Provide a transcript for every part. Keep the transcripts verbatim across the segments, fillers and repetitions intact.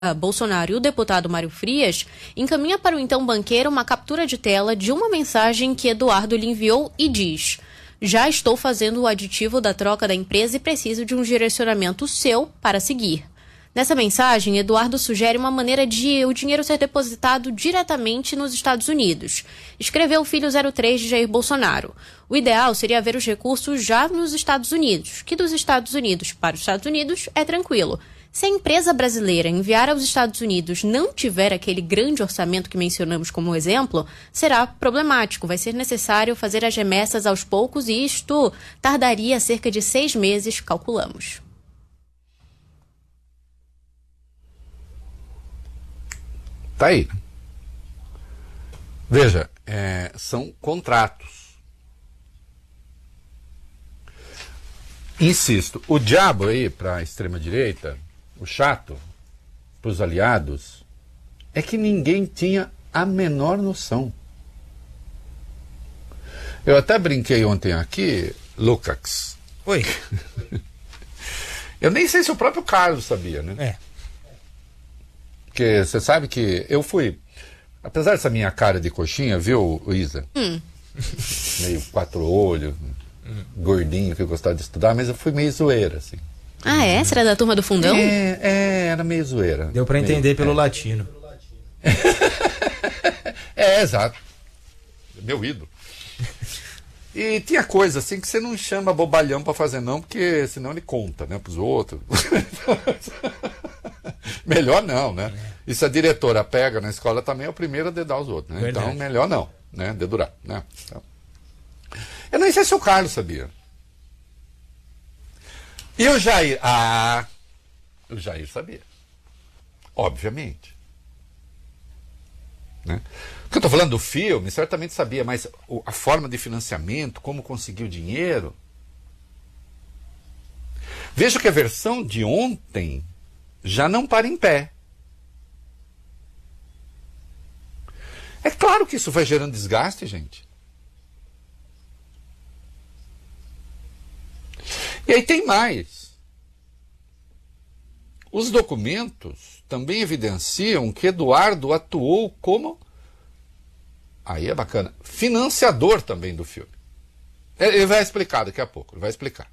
Bolsonaro e o deputado Mário Frias, encaminha para o então banqueiro uma captura de tela de uma mensagem que Eduardo lhe enviou e diz: já estou fazendo o aditivo da troca da empresa e preciso de um direcionamento seu para seguir. Nessa mensagem, Eduardo sugere uma maneira de o dinheiro ser depositado diretamente nos Estados Unidos. Escreveu o filho zero três de Jair Bolsonaro. O ideal seria ver os recursos já nos Estados Unidos, que dos Estados Unidos para os Estados Unidos é tranquilo. Se a empresa brasileira enviar aos Estados Unidos não tiver aquele grande orçamento que mencionamos como exemplo, será problemático. Vai ser necessário fazer as remessas aos poucos e isto tardaria cerca de seis meses, calculamos. Tá aí. Veja, é, são contratos. Insisto, o diabo aí para a extrema-direita, o chato para os aliados, é que ninguém tinha a menor noção. Eu até brinquei ontem aqui, Lucas. Oi. Eu nem sei se o próprio Carlos sabia, né? É. Porque você sabe que eu fui, apesar dessa minha cara de coxinha, viu, Isa? Hum. Meio quatro olhos, hum. gordinho, que eu gostava de estudar, mas eu fui meio zoeira, assim. Ah, é? Você era da turma do fundão? É, é era meio zoeira. Deu pra entender meio, pelo é. latino. É, exato. Meu ídolo. E tinha coisa assim que você não chama bobalhão pra fazer não, porque senão ele conta, né, pros outros. Melhor não, né? E se a diretora pega na escola também, é o primeiro a dedar os outros, né? Então, melhor não, né? Dedurar, né? Então, eu nem sei se o Carlos sabia. E o Jair? Ah, o Jair sabia. Obviamente. Né? Porque eu estou falando do filme, certamente sabia, mas o, a forma de financiamento, como conseguir o dinheiro. Veja que a versão de ontem já não para em pé. É claro que isso vai gerando desgaste, gente. E aí tem mais. Os documentos também evidenciam que Eduardo atuou como, aí é bacana, financiador também do filme. Ele vai explicar daqui a pouco, ele vai explicar.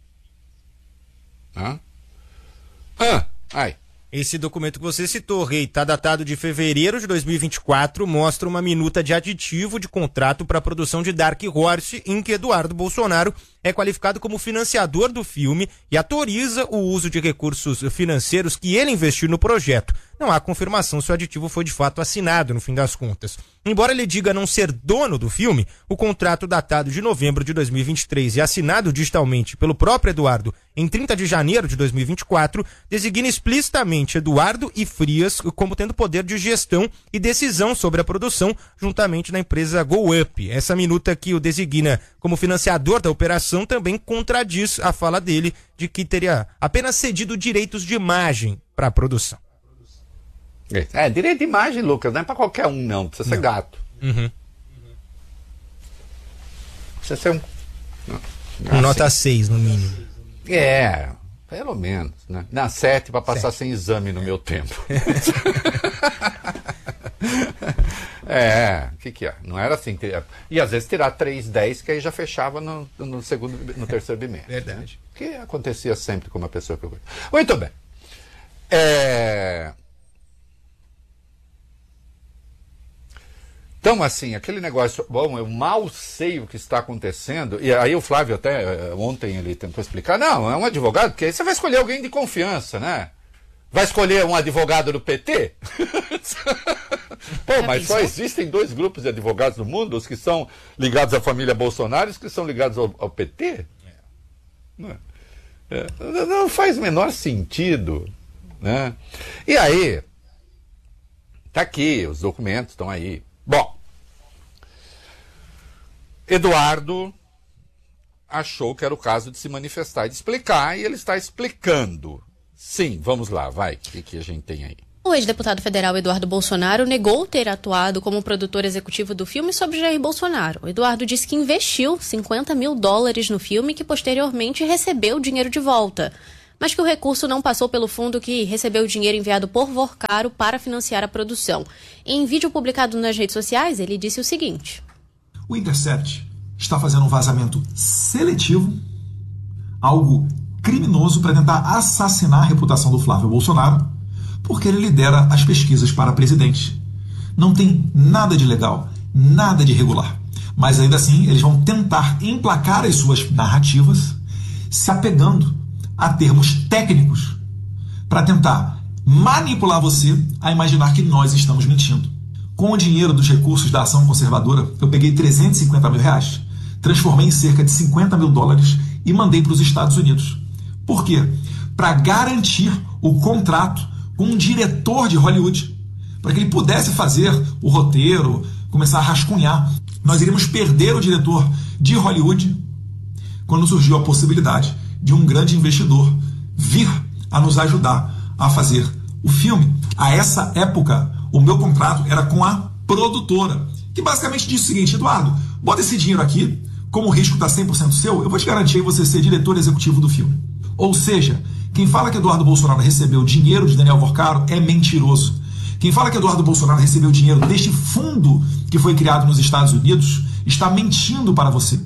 Hã? Ah, ai. Esse documento que você citou, Rei, está datado de fevereiro de dois mil e vinte e quatro, mostra uma minuta de aditivo de contrato para a produção de Dark Horse, em que Eduardo Bolsonaro é qualificado como financiador do filme e autoriza o uso de recursos financeiros que ele investiu no projeto. Não há confirmação se o aditivo foi de fato assinado, no fim das contas. Embora ele diga não ser dono do filme, o contrato datado de novembro de dois mil e vinte e três e assinado digitalmente pelo próprio Eduardo em trinta de janeiro de dois mil e vinte e quatro designa explicitamente Eduardo e Frias como tendo poder de gestão e decisão sobre a produção juntamente na empresa GoUp. Essa minuta que o designa como financiador da operação também contradiz a fala dele de que teria apenas cedido direitos de imagem para a produção. É, direito de imagem, Lucas, não é pra qualquer um, não. Precisa ser não. gato. Uhum. Precisa ser um... Não, assim. Nota seis, no mínimo. É, pelo menos, né? Na sete pra passar sete. Sem exame no é. meu tempo. É, o que que é? Não era assim. E às vezes tirar três, dez, que aí já fechava no, no segundo, no terceiro bimestre. Verdade. O que acontecia sempre com uma pessoa que eu... Muito bem. É... Então, assim, aquele negócio, bom, eu mal sei o que está acontecendo, e aí o Flávio até, ontem ele tentou explicar, não, é um advogado, porque aí você vai escolher alguém de confiança, né? Vai escolher um advogado do P T? Pô, mas só existem dois grupos de advogados no mundo, os que são ligados à família Bolsonaro e os que são ligados ao, ao P T? Não, é, não faz o menor sentido, né? E aí, tá aqui, os documentos estão aí. Bom, Eduardo achou que era o caso de se manifestar e de explicar, e ele está explicando. Sim, vamos lá, vai, o que, que a gente tem aí? O ex-deputado federal Eduardo Bolsonaro negou ter atuado como produtor executivo do filme sobre Jair Bolsonaro. O Eduardo disse que investiu cinquenta mil dólares no filme e que posteriormente recebeu o dinheiro de volta. mas que o recurso não passou pelo fundo que recebeu o dinheiro enviado por Vorcaro para financiar a produção. Em vídeo publicado nas redes sociais, ele disse o seguinte: o Intercept está fazendo um vazamento seletivo, algo criminoso para tentar assassinar a reputação do Flávio Bolsonaro, porque ele lidera as pesquisas para presidente. Não tem nada de legal, nada de irregular. Mas ainda assim, eles vão tentar emplacar as suas narrativas, se apegando a termos técnicos, para tentar manipular você a imaginar que nós estamos mentindo. Com o dinheiro dos recursos da ação conservadora, eu peguei trezentos e cinquenta mil reais, transformei em cerca de cinquenta mil dólares e mandei para os Estados Unidos. Por quê? Para garantir o contrato com um diretor de Hollywood, para que ele pudesse fazer o roteiro, começar a rascunhar. Nós iríamos perder o diretor de Hollywood quando surgiu a possibilidade de um grande investidor vir a nos ajudar a fazer o filme. A essa época, o meu contrato era com a produtora, que basicamente disse o seguinte: Eduardo, bota esse dinheiro aqui, como o risco está cem por cento seu, eu vou te garantir você ser diretor executivo do filme. Ou seja, quem fala que Eduardo Bolsonaro recebeu dinheiro de Daniel Vorcaro é mentiroso. Quem fala que Eduardo Bolsonaro recebeu dinheiro deste fundo que foi criado nos Estados Unidos está mentindo para você.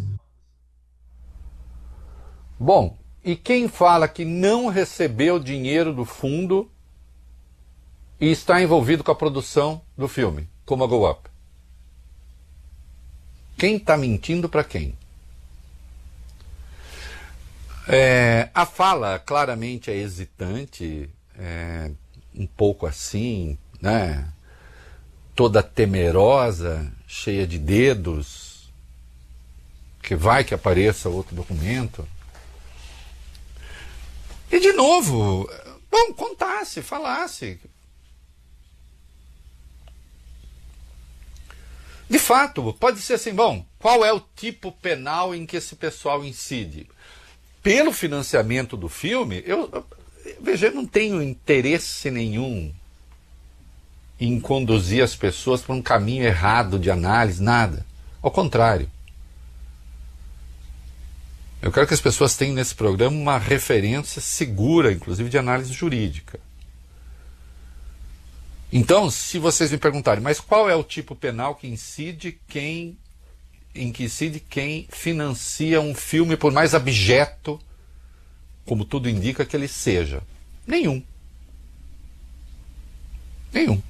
Bom, e quem fala que não recebeu dinheiro do fundo e está envolvido com a produção do filme, como a Go Up? Quem está mentindo para quem? É, a fala claramente é hesitante, é, um pouco assim, né? Toda temerosa, cheia de dedos, que vai que apareça outro documento. E de novo, bom, contasse, falasse. De fato, pode ser assim, bom, qual é o tipo penal em que esse pessoal incide? Pelo financiamento do filme, eu, eu veja, eu não tenho interesse nenhum em conduzir as pessoas por um caminho errado de análise, nada. Ao contrário. Eu quero que as pessoas tenham nesse programa uma referência segura, inclusive de análise jurídica. Então, se vocês me perguntarem, mas qual é o tipo penal que incide quem, em que incide quem financia um filme, por mais abjeto, como tudo indica que ele seja? Nenhum. Nenhum.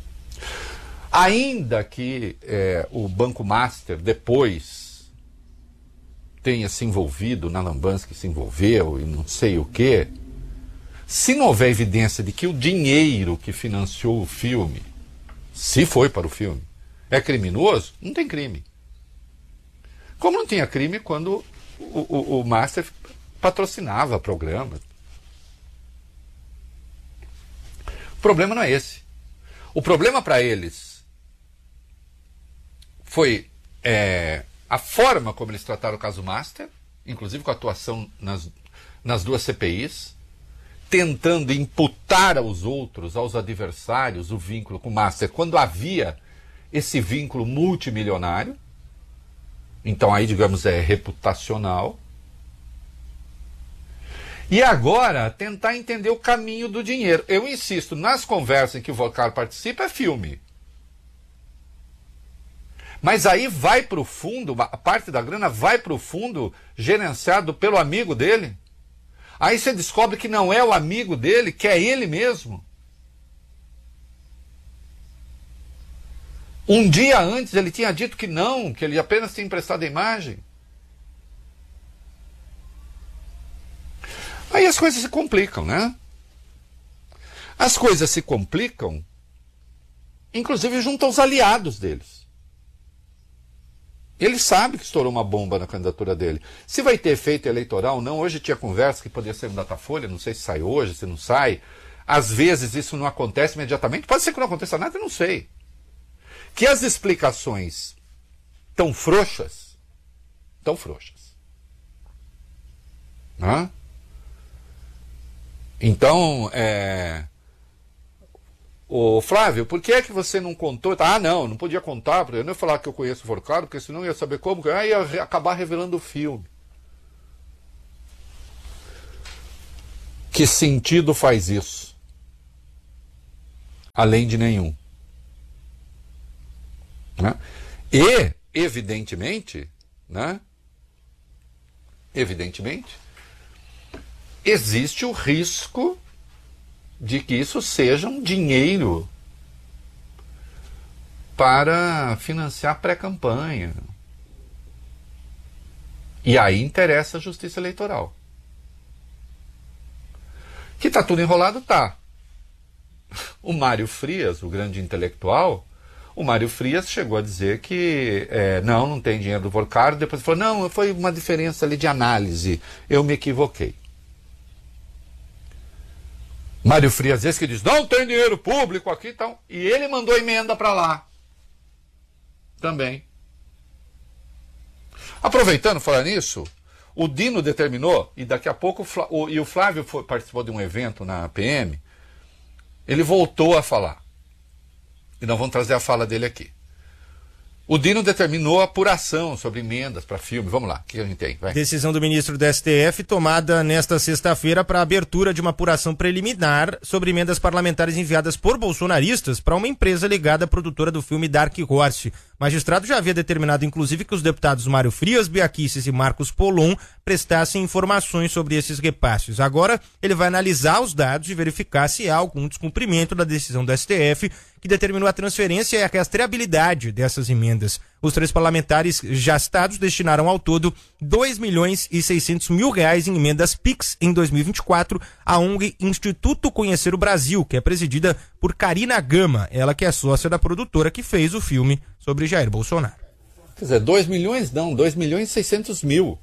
Ainda que é, o Banco Master depois tenha se envolvido na lambança que se envolveu e não sei o quê, se não houver evidência de que o dinheiro que financiou o filme, se foi para o filme, é criminoso, não tem crime. Como não tinha crime quando o, o, o Master patrocinava programas. O problema não é esse. O problema para eles foi é, a forma como eles trataram o caso Master, inclusive com a atuação nas, nas duas C P Is, tentando imputar aos outros, aos adversários, o vínculo com o Master, quando havia esse vínculo multimilionário. Então aí, digamos, é reputacional. E agora, tentar entender o caminho do dinheiro. Eu insisto, nas conversas em que o Vorcaro participa, é filme. Mas aí vai para o fundo, a parte da grana vai para o fundo gerenciado pelo amigo dele. Aí você descobre que não é o amigo dele, que é ele mesmo. Um dia antes ele tinha dito que não, que ele apenas tinha emprestado a imagem. Aí as coisas se complicam, né? As coisas se complicam, inclusive junto aos aliados deles. Ele sabe que estourou uma bomba na candidatura dele. Se vai ter efeito eleitoral ou não, hoje tinha conversa que poderia ser um Datafolha, não sei se sai hoje, se não sai. Às vezes isso não acontece imediatamente, pode ser que não aconteça nada, eu não sei. Que as explicações tão frouxas, tão frouxas. Né? Então, é... Ô Flávio, por que é que você não contou? Ah, não, não podia contar, porque eu não ia falar que eu conheço o Vorcaro, porque senão eu ia saber como, aí ia acabar revelando o filme. Que sentido faz isso? Além de nenhum. Né? E, evidentemente, né? Evidentemente, existe o risco de que isso seja um dinheiro para financiar pré-campanha. E aí interessa a Justiça Eleitoral. Que está tudo enrolado, tá. O Mário Frias, o grande intelectual, o Mário Frias chegou a dizer que é, não, não tem dinheiro do Volcário, depois falou, não, foi uma diferença ali de análise, eu me equivoquei. Mário Frias, esse que diz, não tem dinheiro público aqui e tal, e ele mandou emenda para lá. Também. Aproveitando, falar nisso, o Dino determinou, e daqui a pouco, o, e o Flávio foi, participou de um evento na P M, ele voltou a falar. E nós vamos trazer a fala dele aqui. O Dino determinou a apuração sobre emendas para filme. Vamos lá, o que a gente tem? Vai. Decisão do ministro do S T F tomada nesta sexta-feira para a abertura de uma apuração preliminar sobre emendas parlamentares enviadas por bolsonaristas para uma empresa ligada à produtora do filme Dark Horse. O magistrado já havia determinado, inclusive, que os deputados Mário Frias, Bia Kicis e Marcos Polon prestassem informações sobre esses repasses. Agora, ele vai analisar os dados e verificar se há algum descumprimento da decisão do S T F que determinou a transferência e a rastreabilidade dessas emendas. Os três parlamentares já citados destinaram ao todo dois milhões e seiscentos mil reais em emendas Pix em dois mil e vinte e quatro à O N G Instituto Conhecer o Brasil, que é presidida por Karina Gama, ela que é sócia da produtora que fez o filme sobre Jair Bolsonaro. Quer dizer, dois milhões não, dois milhões e seiscentos mil.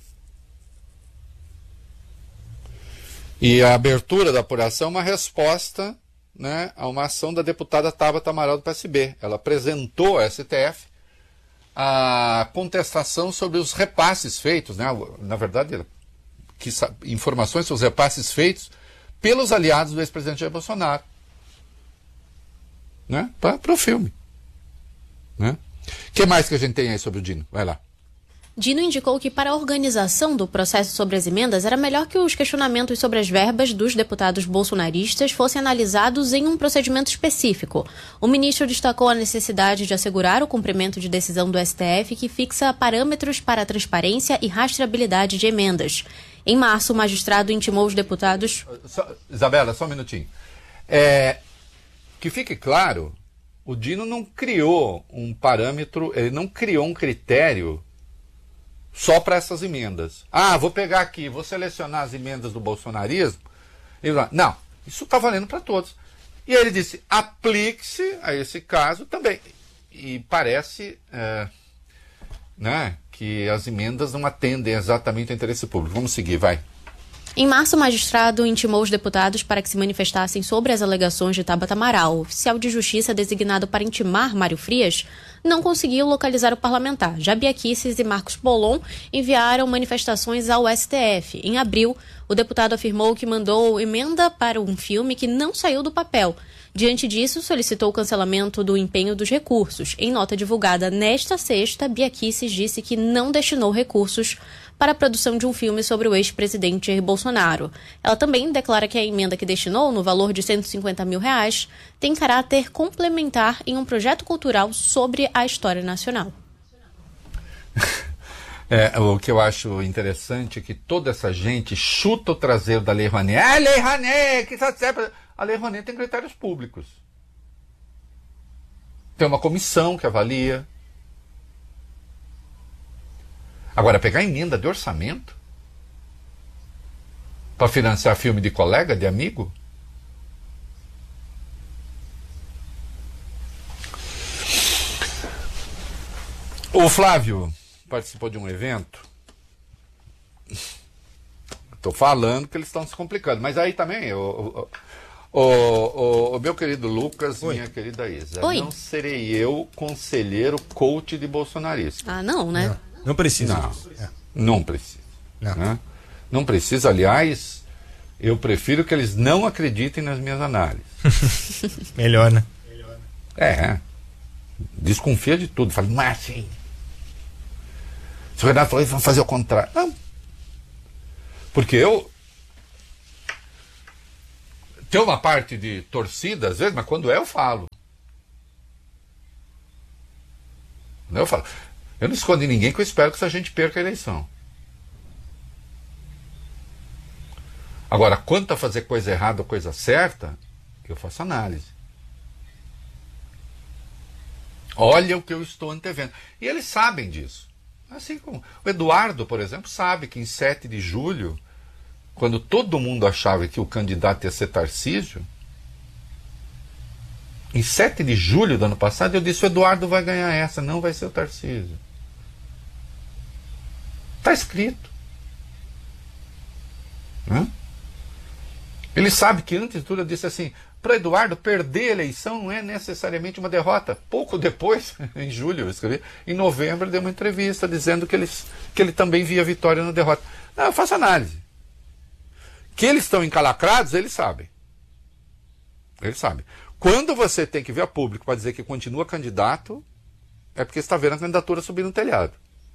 E a abertura da apuração é uma resposta, né, a uma ação da deputada Tabata Amaral do P S B. Ela apresentou ao S T F a contestação sobre os repasses feitos, né, na verdade, que, informações sobre os repasses feitos pelos aliados do ex-presidente Jair Bolsonaro, né, para o filme. Né? O que mais que a gente tem aí sobre o Dino? Vai lá. Dino indicou que para a organização do processo sobre as emendas era melhor que os questionamentos sobre as verbas dos deputados bolsonaristas fossem analisados em um procedimento específico. O ministro destacou a necessidade de assegurar o cumprimento de decisão do S T F que fixa parâmetros para a transparência e rastreabilidade de emendas. Em março, o magistrado intimou os deputados... Só, Isabela, só um minutinho. É, que fique claro, o Dino não criou um parâmetro, ele não criou um critério só para essas emendas. Ah, vou pegar aqui, vou selecionar as emendas do bolsonarismo. E não, isso está valendo para todos. E aí ele disse, aplique-se a esse caso também. E parece é, né, que as emendas não atendem exatamente ao interesse público. Vamos seguir, vai. Em março, o magistrado intimou os deputados para que se manifestassem sobre as alegações de Tabata Amaral. O oficial de justiça designado para intimar Mário Frias não conseguiu localizar o parlamentar. Já Bia Kicis e Marcos Polon enviaram manifestações ao S T F. Em abril, o deputado afirmou que mandou emenda para um filme que não saiu do papel. Diante disso, solicitou o cancelamento do empenho dos recursos. Em nota divulgada nesta sexta, Bia Kicis disse que não destinou recursos para a produção de um filme sobre o ex-presidente Jair Bolsonaro. Ela também declara que a emenda que destinou, no valor de cento e cinquenta mil reais, tem caráter complementar em um projeto cultural sobre a história nacional. É, o que eu acho interessante é que toda essa gente chuta o traseiro da Lei Rouanet. Ah, Lei Rouanet, que está certo. A Lei Rouanet tem critérios públicos. Tem uma comissão que avalia. Agora, pegar emenda de orçamento para financiar filme de colega, de amigo? O Flávio participou de um evento. Estou falando que eles estão se complicando, mas aí também, o, o, o, o meu querido Lucas, Oi. minha querida Isa, Oi. não serei eu conselheiro coach de bolsonarista. Ah, não, né? Não. Não precisa. Não, é. não precisa. Não. Né? Não precisa, aliás, eu prefiro que eles não acreditem nas minhas análises. Melhor, né? É. Desconfia de tudo. Fala, mas assim. Se o Renato falou, vamos fazer o contrário. Não. Porque eu. Tem uma parte de torcida, às vezes, mas quando é, eu falo. Eu falo. Eu não escondo em ninguém que eu espero que essa gente perca a eleição. Agora, quanto a fazer coisa errada ou coisa certa, eu faço análise. Olha o que eu estou antevendo. E eles sabem disso. Assim como o Eduardo, por exemplo, sabe que em sete de julho, quando todo mundo achava que o candidato ia ser Tarcísio, em sete de julho do ano passado, eu disse: o Eduardo vai ganhar essa, não vai ser o Tarcísio. Está escrito. Hã? Ele sabe que antes de tudo eu disse assim: para Eduardo, perder a eleição não é necessariamente uma derrota. Pouco depois, em julho, eu escrevi, em novembro, ele deu uma entrevista dizendo que ele, que ele também via vitória na derrota. Não, eu faço análise. Que eles estão encalacrados, eles sabem. Eles sabem. Quando você tem que vir a público para dizer que continua candidato, é porque você está vendo a candidatura subir no telhado.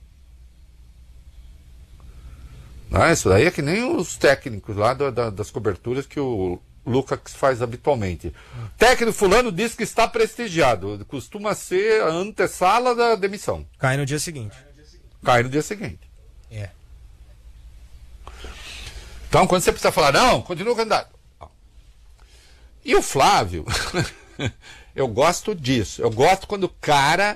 Não, isso daí é que nem os técnicos lá da, da, das coberturas que o Lucas faz habitualmente. Técnico fulano diz que está prestigiado. Costuma ser a antessala da demissão. Cai no dia seguinte. Cai no dia seguinte. É. Então, quando você precisa falar, não, continua candidato. E o Flávio, eu gosto disso. Eu gosto quando o cara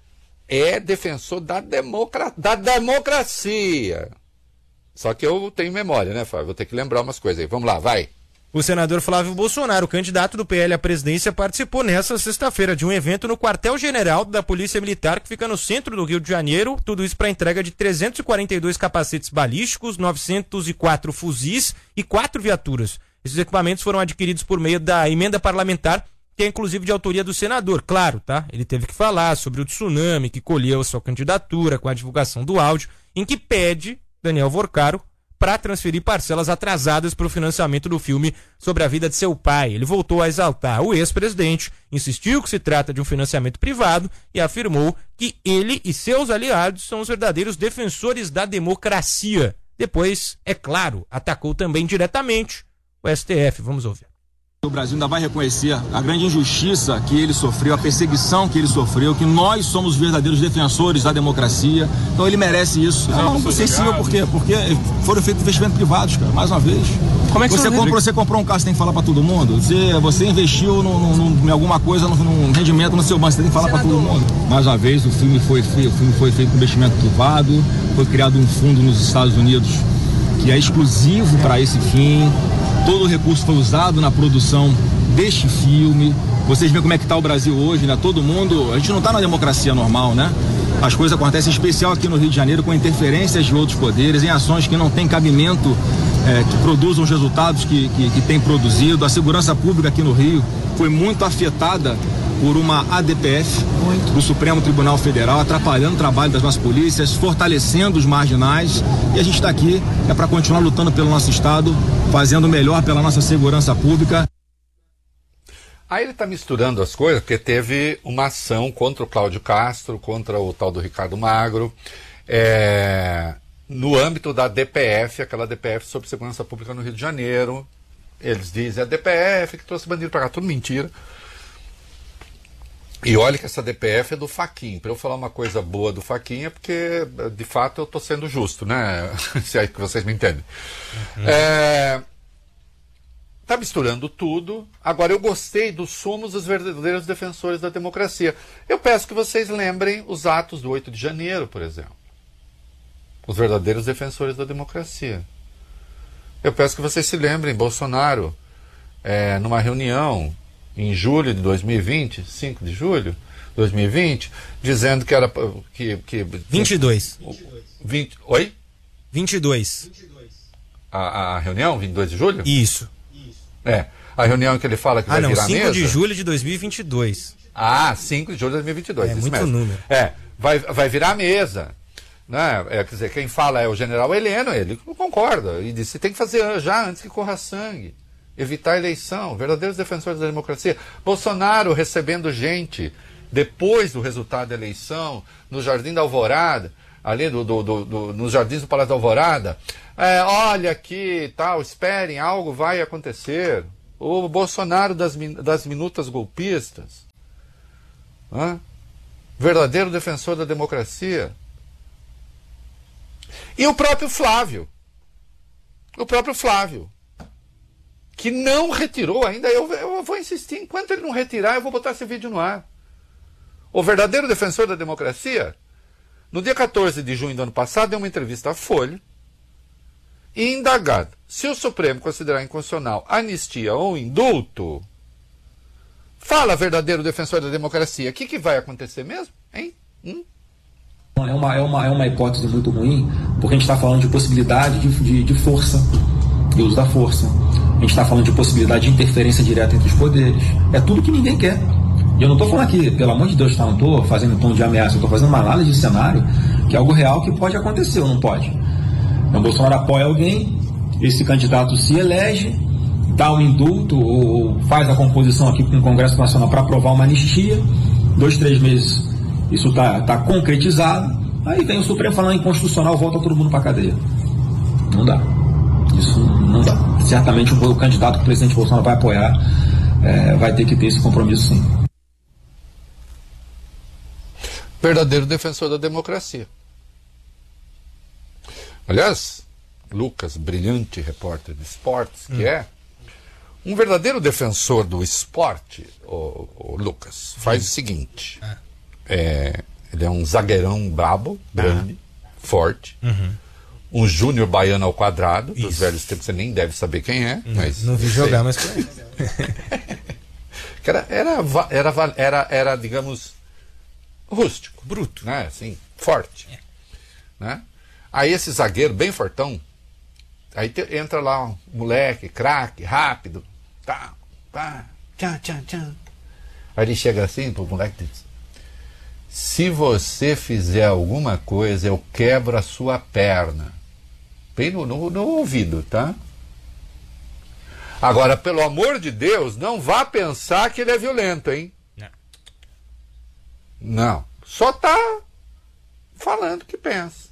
é defensor da, democra... da democracia. Só que eu tenho memória, né, Flávio? Vou ter que lembrar umas coisas aí. Vamos lá, vai. O senador Flávio Bolsonaro, candidato do P L à presidência, participou nesta sexta-feira de um evento no quartel-general da Polícia Militar, que fica no centro do Rio de Janeiro. Tudo isso para entrega de trezentos e quarenta e dois capacetes balísticos, novecentos e quatro fuzis e quatro viaturas. Esses equipamentos foram adquiridos por meio da emenda parlamentar, que é inclusive de autoria do senador. Claro, tá? Ele teve que falar sobre o tsunami que colheu a sua candidatura com a divulgação do áudio, em que pede Daniel Vorcaro para transferir parcelas atrasadas para o financiamento do filme sobre a vida de seu pai. Ele voltou a exaltar o ex-presidente, insistiu que se trata de um financiamento privado e afirmou que ele e seus aliados são os verdadeiros defensores da democracia. Depois, é claro, atacou também diretamente o S T F. Vamos ouvir. O Brasil ainda vai reconhecer a grande injustiça que ele sofreu, a perseguição que ele sofreu, que nós somos verdadeiros defensores da democracia. Então ele merece isso. É um sensível por quê? Porque foram feitos investimentos privados, cara, mais uma vez. Como é que você, comprou, você comprou um carro, você tem que falar para todo mundo? Você, você investiu no, no, no, em alguma coisa, num no rendimento no seu banco, você tem que falar para todo mundo. Mais uma vez, o filme, foi, o filme foi feito com investimento privado, foi criado um fundo nos Estados Unidos que é exclusivo para esse fim. Todo o recurso foi usado na produção deste filme. Vocês veem como é que está o Brasil hoje, né? Todo mundo... A gente não está na democracia normal, né? As coisas acontecem, em especial aqui no Rio de Janeiro, com interferências de outros poderes, em ações que não têm cabimento, é, que produzam os resultados que, que, que tem produzido. A segurança pública aqui no Rio foi muito afetada por uma A D P F muito. do Supremo Tribunal Federal, atrapalhando o trabalho das nossas polícias, fortalecendo os marginais. E a gente está aqui é para continuar lutando pelo nosso Estado, fazendo o melhor pela nossa segurança pública. Aí ele está misturando as coisas, porque teve uma ação contra o Cláudio Castro, contra o tal do Ricardo Magro, é, no âmbito da D P F, aquela D P F sobre segurança pública no Rio de Janeiro. Eles dizem a D P F que trouxe bandido para cá, tudo mentira. E olha que essa D P F é do Fachin. Para eu falar uma coisa boa do Fachin é porque, de fato, eu estou sendo justo, né? Se é que vocês me entendem. Uhum. É... Tá misturando tudo. Agora, eu gostei do somos os verdadeiros defensores da democracia. Eu peço que vocês lembrem os atos do oito de janeiro, por exemplo. Os verdadeiros defensores da democracia. Eu peço que vocês se lembrem, Bolsonaro, é, numa reunião em julho de dois mil e vinte, cinco de julho de dois mil e vinte, dizendo que era... Que, que, vinte e dois. vinte, oi? vinte e dois. A, a reunião, vinte e dois de julho? Isso. É, a reunião em que ele fala que ah, vai não, virar mesa... cinco de julho de dois mil e vinte e dois. Ah, cinco de julho de dois mil e vinte e dois. É isso muito mesmo. número. É, vai, vai virar mesa. Né? É, quer dizer, quem fala é o general Heleno, ele concorda. E disse, tem que fazer já antes que corra sangue. Evitar a eleição, verdadeiros defensores da democracia. Bolsonaro recebendo gente depois do resultado da eleição, no Jardim da Alvorada, ali do, do, do, do, nos jardins do Palácio da Alvorada. É, olha aqui, tal, esperem, algo vai acontecer. o Bolsonaro das, das minutas golpistas, né? Verdadeiro defensor da democracia. E o próprio Flávio, o próprio Flávio, que não retirou ainda, eu, eu vou insistir, enquanto ele não retirar, eu vou botar esse vídeo no ar. O verdadeiro defensor da democracia, no dia quatorze de junho do ano passado, deu uma entrevista à Folha, e indagado se o Supremo considerar inconstitucional anistia ou indulto, fala, verdadeiro defensor da democracia, o que, que vai acontecer mesmo? Hein? Hum? É uma, é, uma, é uma hipótese muito ruim, porque a gente está falando de possibilidade de, de, de força, de uso da força. A gente está falando de possibilidade de interferência direta entre os poderes. É tudo que ninguém quer. E eu não estou falando aqui, pelo amor de Deus, tá? Não estou fazendo tom de ameaça, eu estou fazendo uma análise de cenário, que é algo real que pode acontecer ou não pode. Então, o Bolsonaro apoia alguém, esse candidato se elege, dá um indulto ou, ou faz a composição aqui com o Congresso Nacional para aprovar uma anistia, dois, três meses isso está tá concretizado, aí vem o Supremo falando inconstitucional, volta todo mundo para a cadeia. Não dá. Isso não dá. Certamente o, o candidato que o presidente Bolsonaro vai apoiar é, vai ter que ter esse compromisso, sim. Verdadeiro defensor da democracia. Aliás, Lucas, brilhante repórter de esportes, que hum. é um verdadeiro defensor do esporte, o, o Lucas, faz hum. o seguinte. É. É, ele é um zagueirão brabo, grande, ah. forte, uhum. um júnior baiano ao quadrado, dos velhos tempos, você nem deve saber quem é. Não, mas não vi jogar, mas era, era, era, era, era, digamos, rústico. Bruto. Né? Assim, forte. É. Né? Aí esse zagueiro, bem fortão, aí te, entra lá um moleque, craque, rápido, tá, pá, tchan, tchan, tchan. Aí ele chega assim pro moleque e diz: se você fizer alguma coisa, eu quebro a sua perna. Bem no, no, no ouvido, tá? Agora, pelo amor de Deus, não vá pensar que ele é violento, hein? Não. Não. Só tá falando o que pensa.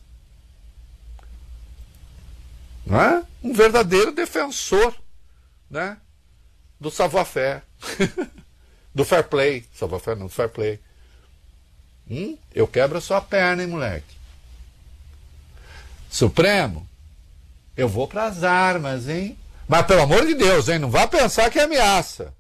Não é? Um verdadeiro defensor, né? Do savoir-faire. Do fair play. Savoir-faire não, do fair play. Hum? Eu quebro a sua perna, hein, moleque? Supremo, eu vou para as armas, hein? Mas pelo amor de Deus, hein? Não vá pensar que é ameaça.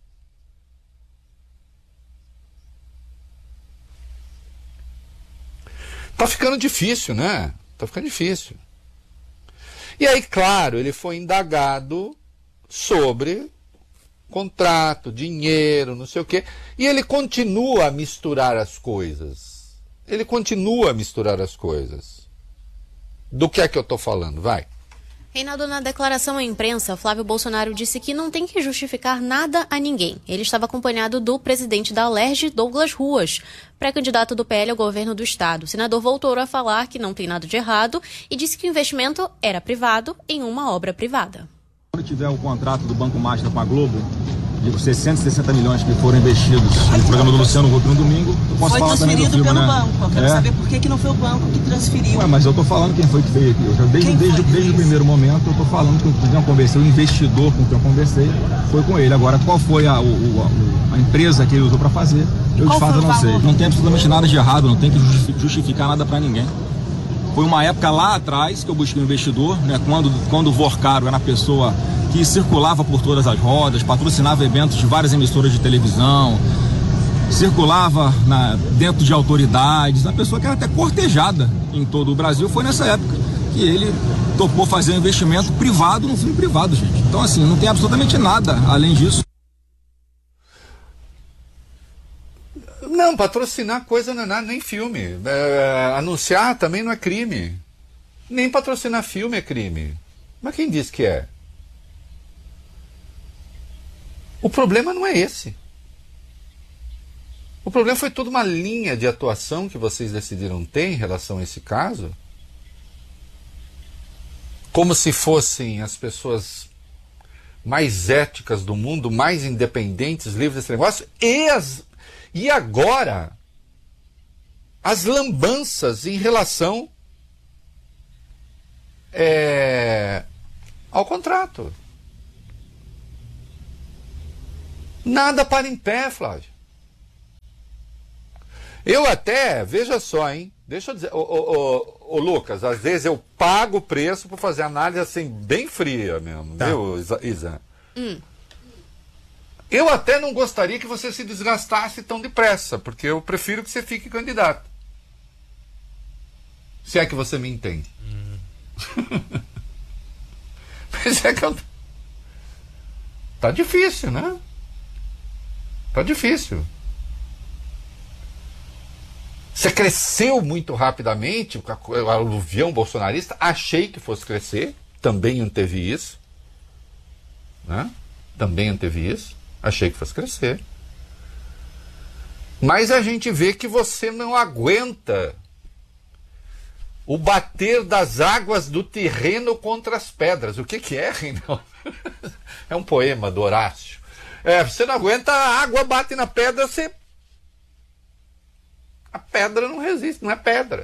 Tá ficando difícil, né? Tá ficando difícil. E aí, claro, ele foi indagado sobre contrato, dinheiro, não sei o quê. E ele continua a misturar as coisas. Ele continua a misturar as coisas. Do que é que eu estou falando? Vai. Reinaldo, na declaração à imprensa, Flávio Bolsonaro disse que não tem que justificar nada a ninguém. Ele estava acompanhado do presidente da Alerj, Douglas Ruas, pré-candidato do P L ao governo do estado. O senador voltou a falar que não tem nada de errado e disse que o investimento era privado em uma obra privada. Quando tiver o contrato do Banco Master com a Globo, de seiscentos e sessenta milhões que foram investidos no programa do Luciano Huck no domingo, eu posso foi falar também do transferido filme, pelo né? banco. Eu quero é. saber por que, que não foi o banco que transferiu. Ué, mas eu tô falando quem foi que veio aqui. Eu já, desde desde, desde o primeiro momento eu tô falando que com quem eu conversei, o investidor com quem eu conversei foi com ele. Agora, qual foi a, o, a, a empresa que ele usou para fazer, eu de fato não sei. Não tem absolutamente nada de errado, não tem que justificar nada para ninguém. Foi uma época lá atrás que eu busquei um investidor, né, quando, quando o Vorcaro era a pessoa que circulava por todas as rodas, patrocinava eventos de várias emissoras de televisão, circulava na, dentro de autoridades, a pessoa que era até cortejada em todo o Brasil. Foi nessa época que ele topou fazer um investimento privado num filme privado, gente. Então, assim, não tem absolutamente nada além disso. Não, patrocinar coisa não é nada, nem filme. É, anunciar também não é crime. Nem patrocinar filme é crime. Mas quem diz que é? O problema não é esse. O problema foi toda uma linha de atuação que vocês decidiram ter em relação a esse caso. Como se fossem as pessoas mais éticas do mundo, mais independentes, livres desse negócio, e, as, e agora as lambanças em relação é, ao contrato. Nada para em pé, Flávio. Eu até, veja só, hein? Deixa eu dizer, ô, ô, ô, ô Lucas, às vezes eu pago o preço por fazer análise assim, bem fria mesmo, tá. Viu, Isa? Hum. Eu até não gostaria que você se desgastasse tão depressa, porque eu prefiro que você fique candidato. Se é que você me entende. Hum. Mas é que eu... Tá difícil, né? Tá difícil. Você cresceu muito rapidamente, o aluvião bolsonarista, achei que fosse crescer, também anteve isso, né? Também anteve isso, achei que fosse crescer. Mas a gente vê que você não aguenta o bater das águas do terreno contra as pedras. O que que é, Reinaldo? É um poema do Horácio. É, você não aguenta, a água bate na pedra, você... A pedra não resiste, não é pedra.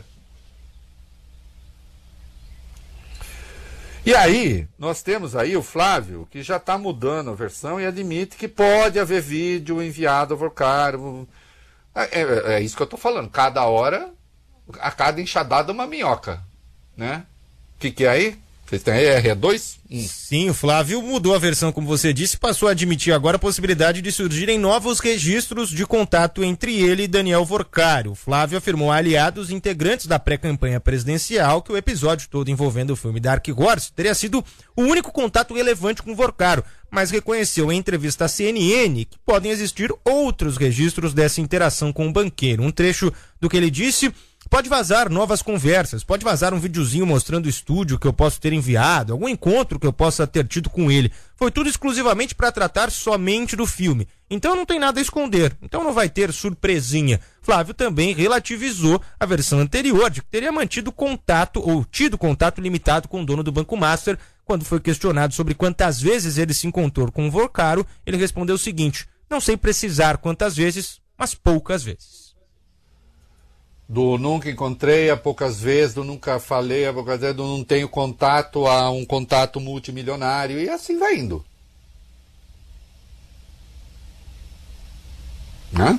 E aí, nós temos aí o Flávio, que já está mudando a versão e admite que pode haver vídeo enviado ao Vorcaro. É, é, é isso que eu estou falando. Cada hora, a cada enxadada uma minhoca, né? O que, que é aí? Vocês têm aí R dois? Hum. Sim, o Flávio mudou a versão, como você disse, passou a admitir agora a possibilidade de surgirem novos registros de contato entre ele e Daniel Vorcaro. O Flávio afirmou a aliados integrantes da pré-campanha presidencial que o episódio todo envolvendo o filme Dark Horse teria sido o único contato relevante com Vorcaro, mas reconheceu em entrevista à C N N que podem existir outros registros dessa interação com o banqueiro. Um trecho do que ele disse... Pode vazar novas conversas, pode vazar um videozinho mostrando o estúdio que eu posso ter enviado, algum encontro que eu possa ter tido com ele. Foi tudo exclusivamente para tratar somente do filme. Então não tem nada a esconder, então não vai ter surpresinha. Flávio também relativizou a versão anterior de que teria mantido contato ou tido contato limitado com o dono do Banco Master. Quando foi questionado sobre quantas vezes ele se encontrou com o Vorcaro, ele respondeu o seguinte: não sei precisar quantas vezes, mas poucas vezes. Do nunca encontrei a poucas vezes, do nunca falei a poucas vezes, do não tenho contato a um contato multimilionário, e assim vai indo. Né?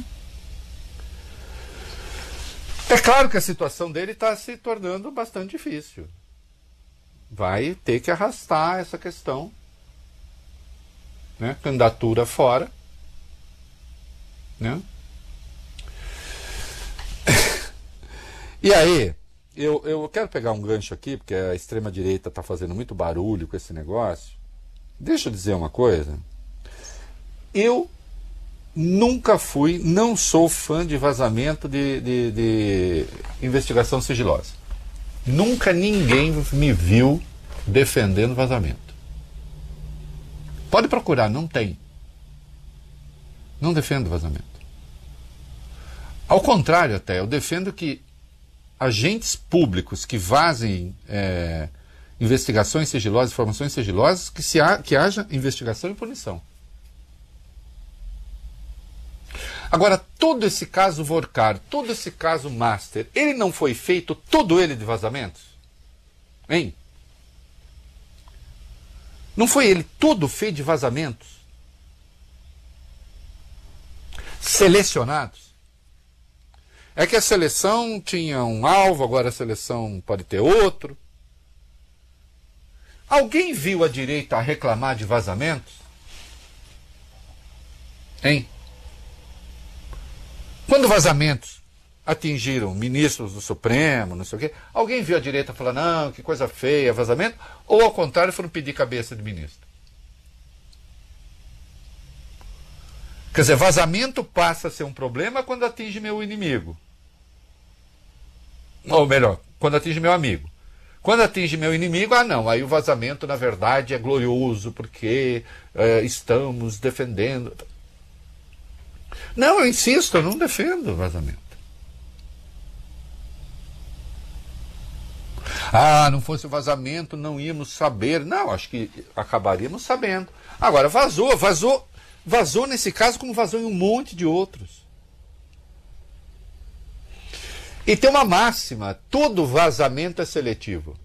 É claro que a situação dele está se tornando bastante difícil. Vai ter que arrastar essa questão, né? Candidatura fora, né? E aí, eu, eu quero pegar um gancho aqui, porque a extrema-direita está fazendo muito barulho com esse negócio. Deixa eu dizer uma coisa. Eu nunca fui, não sou fã de vazamento de, de, de investigação sigilosa. Nunca ninguém me viu defendendo vazamento. Pode procurar, não tem. Não defendo vazamento. Ao contrário até, eu defendo que agentes públicos que vazem é, investigações sigilosas, informações sigilosas, que, se ha, que haja investigação e punição. Agora, todo esse caso Vorcaro, todo esse caso Master, ele não foi feito todo ele de vazamentos? Hein? Não foi ele todo feito de vazamentos? Selecionados? É que a seleção tinha um alvo, agora a seleção pode ter outro. Alguém viu a direita reclamar de vazamentos? Hein? Quando vazamentos atingiram ministros do Supremo, não sei o quê, alguém viu a direita falar, não, que coisa feia, vazamento? Ou ao contrário, foram pedir cabeça de ministro? Quer dizer, vazamento passa a ser um problema quando atinge meu inimigo. Ou melhor, quando atinge meu amigo. Quando atinge meu inimigo, ah não, aí o vazamento na verdade é glorioso, porque é, estamos defendendo. Não, eu insisto, eu não defendo vazamento. Ah, não fosse o vazamento, não íamos saber. Não, acho que acabaríamos sabendo. Agora, vazou, vazou, vazou nesse caso como vazou em um monte de outros. E tem uma máxima, todo vazamento é seletivo.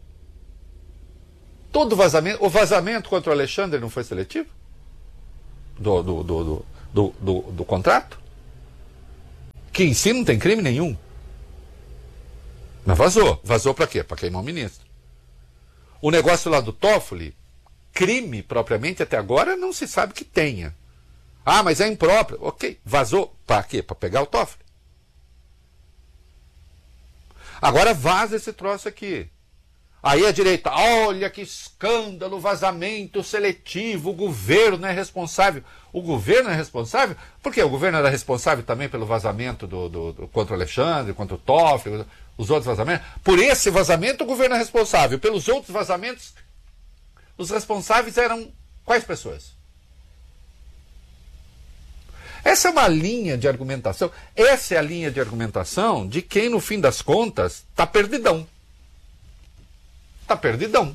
Todo vazamento, o vazamento contra o Alexandre não foi seletivo? Do, do, do, do, do, do, do contrato? Que em si não tem crime nenhum. Mas vazou. Vazou para quê? Para queimar o ministro. O negócio lá do Toffoli, crime propriamente até agora não se sabe que tenha. Ah, mas é impróprio. Ok, vazou. Para quê? Para pegar o Toffoli. Agora vaza esse troço aqui. Aí a direita, olha que escândalo, vazamento seletivo, o governo é responsável. O governo é responsável? Por quê? O governo era responsável também pelo vazamento do, do, do, contra o Alexandre, contra o Toffoli, os outros vazamentos? Por esse vazamento o governo é responsável. Pelos outros vazamentos, os responsáveis eram quais pessoas? Essa é uma linha de argumentação. Essa é a linha de argumentação de quem, no fim das contas, está perdidão. Está perdidão.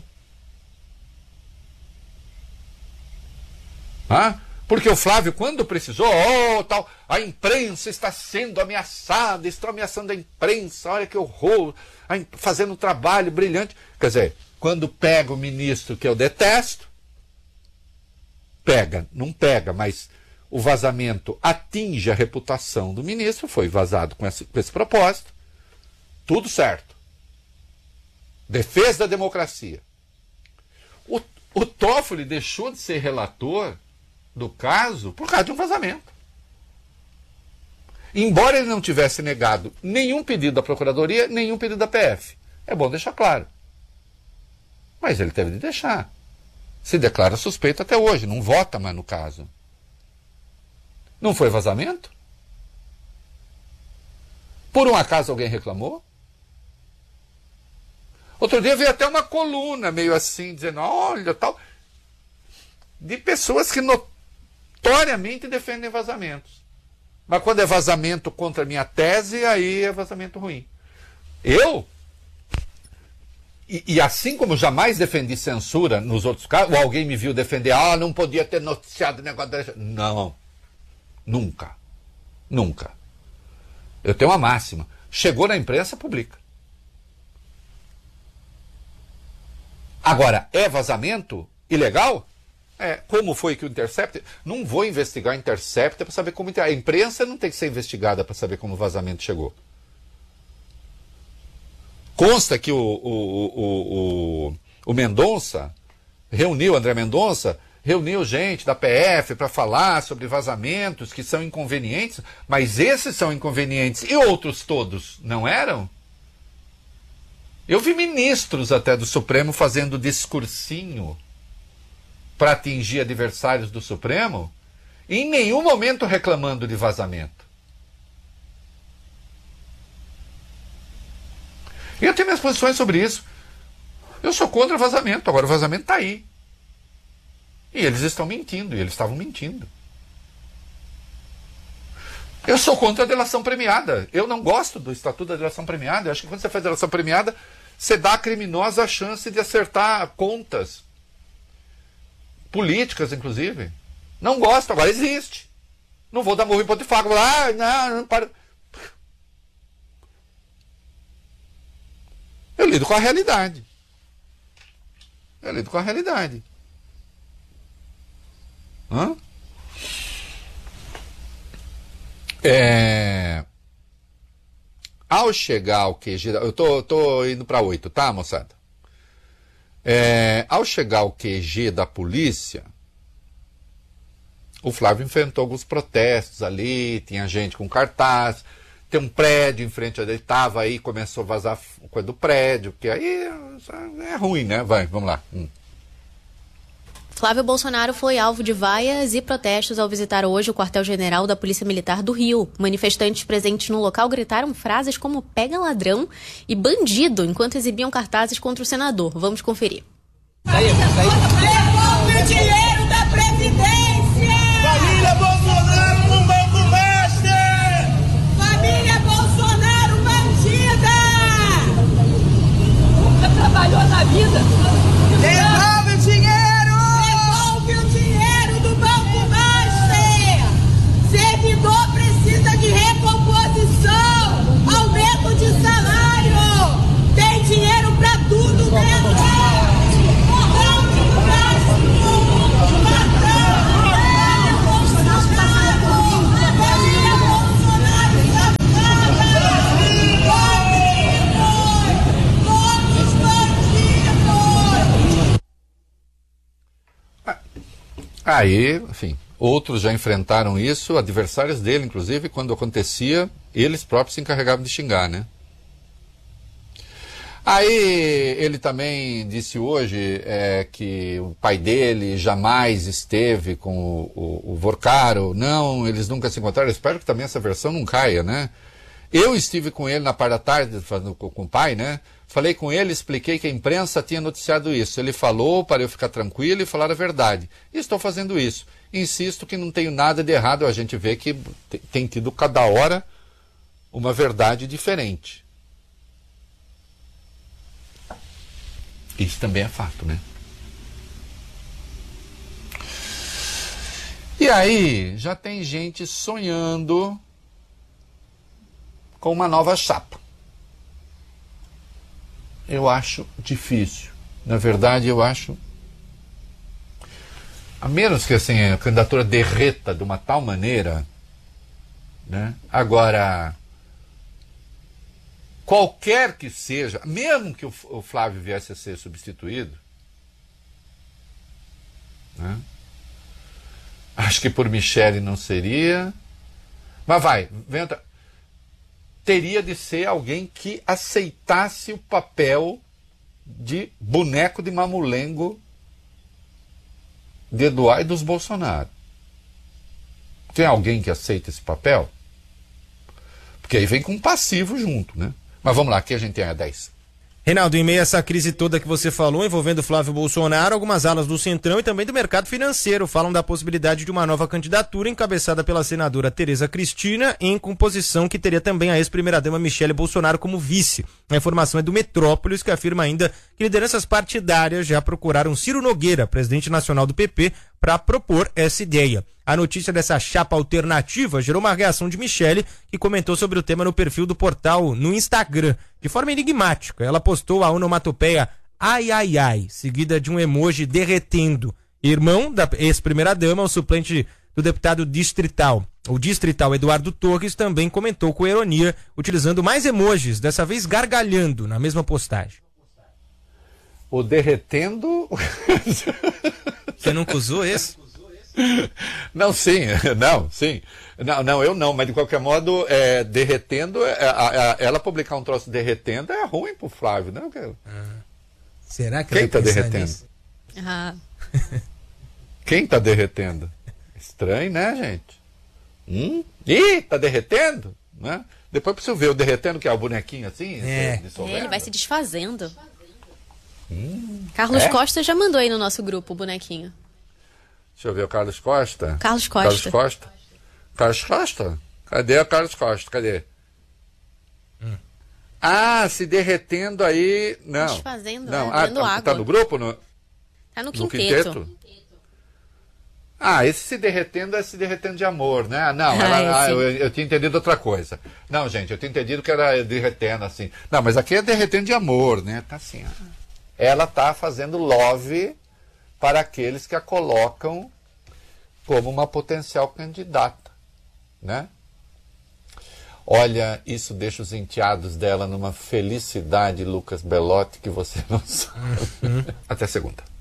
Ah? Porque o Flávio, quando precisou, oh, tal, a imprensa está sendo ameaçada, estão ameaçando a imprensa, olha que horror, fazendo um trabalho brilhante. Quer dizer, quando pega o ministro que eu detesto, pega, não pega, mas o vazamento atinge a reputação do ministro, foi vazado com esse, com esse propósito, tudo certo. Defesa da democracia. O, o Toffoli deixou de ser relator do caso por causa de um vazamento. Embora ele não tivesse negado nenhum pedido da Procuradoria, nenhum pedido da P F. É bom deixar claro. Mas ele teve de deixar. Se declara suspeito até hoje, não vota mais no caso. Não foi vazamento? Por um acaso alguém reclamou? Outro dia veio até uma coluna meio assim, dizendo, olha, tal, de pessoas que notoriamente defendem vazamentos. Mas quando é vazamento contra a minha tese, aí é vazamento ruim. Eu, e, e assim como jamais defendi censura nos outros casos, ou alguém me viu defender, ah, não podia ter noticiado o negócio da... Não, nunca, nunca. Eu tenho uma máxima, chegou na imprensa, publica. Agora, é vazamento ilegal? É, como foi que o Intercept... Não vou investigar o Intercept para saber como... A imprensa não tem que ser investigada para saber como o vazamento chegou. Consta que o, o, o, o, o Mendonça reuniu, André Mendonça, reuniu gente da P F para falar sobre vazamentos que são inconvenientes, mas esses são inconvenientes e outros todos não eram? Eu vi ministros até do Supremo fazendo discursinho para atingir adversários do Supremo e em nenhum momento reclamando de vazamento. E eu tenho minhas posições sobre isso. Eu sou contra vazamento, agora o vazamento está aí. E eles estão mentindo, e eles estavam mentindo. Eu sou contra a delação premiada. Eu não gosto do Estatuto da Delação Premiada. Eu acho que quando você faz delação premiada, você dá à criminosa a chance de acertar contas. Políticas, inclusive. Não gosto, agora existe. Não vou dar murro em ponto de faca. Ah, não, não, para. Eu lido com a realidade. Eu lido com a realidade. Hã? É... Ao chegar ao Q G... Eu tô, tô indo para oito, tá, moçada? É... Ao chegar ao Q G da polícia, o Flávio enfrentou alguns protestos ali, tinha gente com cartaz, tem um prédio em frente onde ele estava, aí começou a vazar coisa do prédio, que aí é ruim, né? Vai, vamos lá. Hum. Flávio Bolsonaro foi alvo de vaias e protestos ao visitar hoje o quartel-general da Polícia Militar do Rio. Manifestantes presentes no local gritaram frases como pega ladrão e bandido enquanto exibiam cartazes contra o senador. Vamos conferir. Devolve o dinheiro da Previdência! Família Bolsonaro no Banco Master! Família Bolsonaro bandida! Nunca trabalhou na vida! Devolve o dinheiro! Devolve o dinheiro do Banco Master! Servidor precisa de recomposição! Aumento de salário! Tem dinheiro pra tudo dentro! Aí, enfim, outros já enfrentaram isso, adversários dele, inclusive, quando acontecia, eles próprios se encarregavam de xingar, né? Aí ele também disse hoje é, que o pai dele jamais esteve com o, o, o Vorcaro. Não, eles nunca se encontraram. Eu espero que também essa versão não caia, né? Eu estive com ele na parte da tarde, falando com, com o pai, né? Falei com ele, expliquei que a imprensa tinha noticiado isso. Ele falou para eu ficar tranquilo e falar a verdade. E estou fazendo isso. Insisto que não tenho nada de errado. A gente vê que tem tido cada hora uma verdade diferente. Isso também é fato, né? E aí, já tem gente sonhando com uma nova chapa. Eu acho difícil. Na verdade, eu acho... A menos que assim, a candidatura derreta de uma tal maneira, né? Agora... Qualquer que seja, mesmo que o Flávio viesse a ser substituído, né? Acho que por Michele não seria, mas vai, venta, teria de ser alguém que aceitasse o papel de boneco de mamulengo de Eduardo e dos Bolsonaro. Tem alguém que aceita esse papel? Porque aí vem com um passivo junto, né? Mas vamos lá, aqui a gente tem a dez. Reinaldo, em meio a essa crise toda que você falou, envolvendo Flávio Bolsonaro, algumas alas do Centrão e também do mercado financeiro falam da possibilidade de uma nova candidatura encabeçada pela senadora Tereza Cristina, em composição que teria também a ex-primeira-dama Michele Bolsonaro como vice. A informação é do Metrópolis, que afirma ainda que lideranças partidárias já procuraram Ciro Nogueira, presidente nacional do P P, para propor essa ideia. A notícia dessa chapa alternativa gerou uma reação de Michele, que comentou sobre o tema no perfil do portal no Instagram. De forma enigmática, ela postou a onomatopeia ai ai ai, seguida de um emoji derretendo. Irmão da ex-primeira-dama, o suplente do deputado distrital, o distrital Eduardo Torres, também comentou com ironia, utilizando mais emojis, dessa vez gargalhando na mesma postagem. O derretendo... Você nunca usou esse? Não, sim, não, sim. Não, não, eu não, mas de qualquer modo, é, derretendo, é, a, a, ela publicar um troço derretendo é ruim pro Flávio, não? Ah. Será que Quem tá derretendo? Ah. Quem tá derretendo? Estranho, né, gente? Hum? Ih, tá derretendo? Né? Depois preciso ver o derretendo, que é o bonequinho assim. É. É, ele vai se desfazendo. Hum, Carlos é? Costa já mandou aí no nosso grupo o bonequinho. Deixa eu ver o Carlos Costa. Carlos Costa. Carlos Costa. Carlos Costa? Cadê o Carlos Costa? Cadê? Hum. Ah, se derretendo aí... Não. Desfazendo, não. né? Ah, Dando tá, água. tá no grupo? No, tá no no quinteto. quinteto? Ah, esse se derretendo é se derretendo de amor, né? Não, Ah, ela, ah, sim. eu, eu tinha entendido outra coisa. Não, gente, eu tinha entendido que era derretendo assim. Não, mas aqui é derretendo de amor, né? Tá assim, ó. Ela tá fazendo love para aqueles que a colocam como uma potencial candidata, né? Olha, isso deixa os enteados dela numa felicidade, Lucas Belotti, que você não sabe. Até segunda.